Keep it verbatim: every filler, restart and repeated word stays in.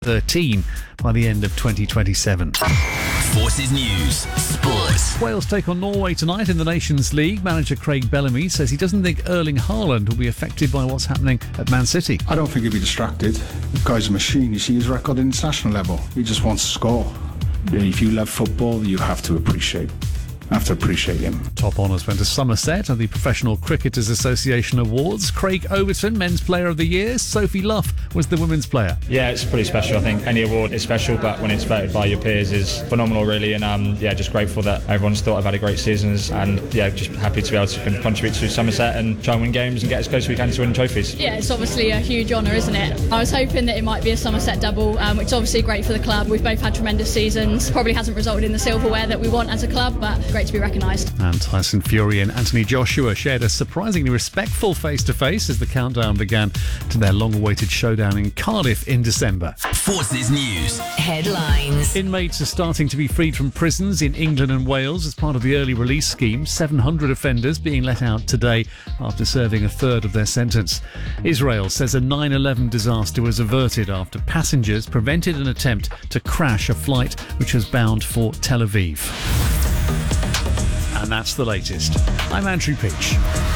thirteen by the end of twenty twenty-seven. Forces News Sports. Wales take on Norway tonight in the Nations League. Manager Craig Bellamy says he doesn't think Erling Haaland will be affected by what's happening at Man City. I don't think he'll be distracted. The guy's a machine. You see his record at international level. He just wants to score. If you love football, you have to appreciate I have to appreciate him. Top honours went to Somerset at the Professional Cricketers Association Awards. Craig Overton, Men's Player of the Year. Sophie Luff was the Women's Player. Yeah, it's pretty special. I think any award is special, but when it's voted by your peers is phenomenal, really. And um, yeah, just grateful that everyone's thought I've had a great season. And yeah, just happy to be able to contribute to Somerset and try and win games and get as close as we can to winning trophies. Yeah, it's obviously a huge honour, isn't it? I was hoping that it might be a Somerset double, um, which is obviously great for the club. We've both had tremendous seasons. Probably hasn't resulted in the silverware that we want as a club, but great to be recognised. And Tyson Fury and Anthony Joshua shared a surprisingly respectful face-to-face as the countdown began to their long-awaited showdown in Cardiff in December. Forces News Headlines. Inmates are starting to be freed from prisons in England and Wales as part of the early release scheme. seven hundred offenders being let out today after serving a third of their sentence. Israel says a nine eleven disaster was averted after passengers prevented an attempt to crash a flight which was bound for Tel Aviv. And that's the latest. I'm Andrew Peach.